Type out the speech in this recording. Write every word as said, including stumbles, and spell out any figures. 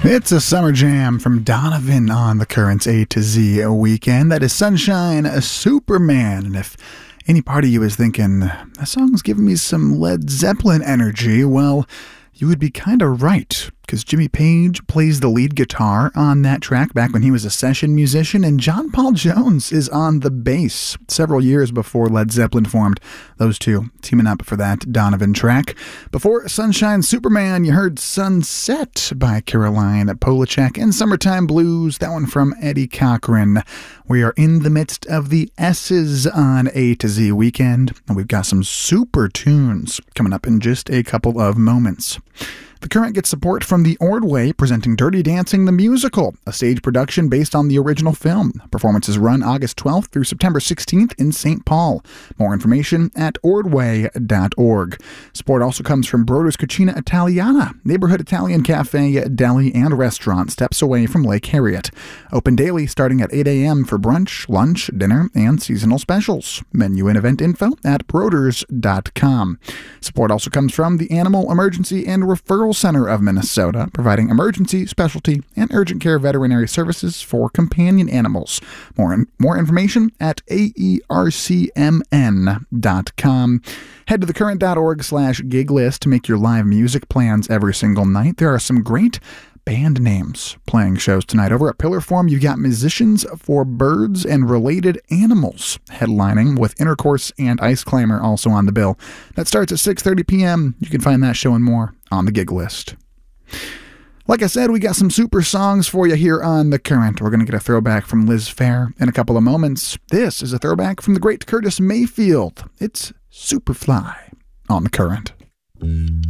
It's a summer jam from Donovan on the Currents A to Z weekend. That is Sunshine Superman. And if any part of you is thinking, that song's giving me some Led Zeppelin energy, well, you would be kind of right, because Jimmy Page plays the lead guitar on that track back when he was a session musician, and John Paul Jones is on the bass several years before Led Zeppelin formed. Those two teaming up for that Donovan track. Before Sunshine Superman, you heard Sunset by Caroline Polachek and Summertime Blues, that one from Eddie Cochran. We are in the midst of the S's on A to Z weekend, and we've got some super tunes coming up in just a couple of moments. The Current gets support from The Ordway, presenting Dirty Dancing the Musical, a stage production based on the original film. Performances run August twelfth through September sixteenth in Saint Paul. More information at ordway dot org. Support also comes from Broder's Cucina Italiana, neighborhood Italian cafe, deli, and restaurant steps away from Lake Harriet. Open daily starting at eight a.m. for brunch, lunch, dinner, and seasonal specials. Menu and event info at broders dot com. Support also comes from the Animal Emergency and Referral Center of Minnesota, providing emergency, specialty, and urgent care veterinary services for companion animals. More in, more information at A E R C M N dot com. Head to thecurrent.org slash gig list to make your live music plans every single night. There are some great band names playing shows tonight. Over at Pillarform, you've got Musicians for Birds and Related Animals headlining, with Intercourse and Ice Climber also on the bill. That starts at six thirty p.m. You can find that show and more on the gig list. Like I said, we got some super songs for you here on The Current. We're going to get a throwback from Liz Phair in a couple of moments. This is a throwback from the great Curtis Mayfield. It's Superfly on The Current.